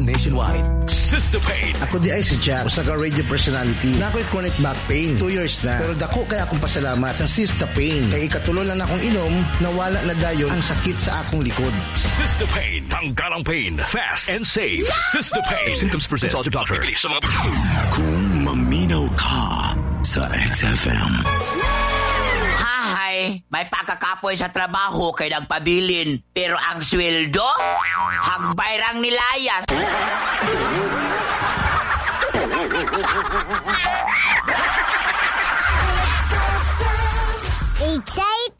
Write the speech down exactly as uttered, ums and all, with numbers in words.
nationwide. Sister Pain. Ako di ay si Jack, usa ka radio personality. Na ako'y chronic back pain. Two years na. Pero dako kaya akong pasalamat sa Sister Pain. Kay ikatulo lang akong inom, nawala na dayon ang sakit sa akong likod. Sister Pain. Tanggalang pain. Fast and safe. Sister Pain. If symptoms persist, consult your doctor. Kung maminaw ka sa X F M. Hay, may pakakapoy sa trabaho kay nagpabilin. Pero ang sweldo, hagbayrang nilayas.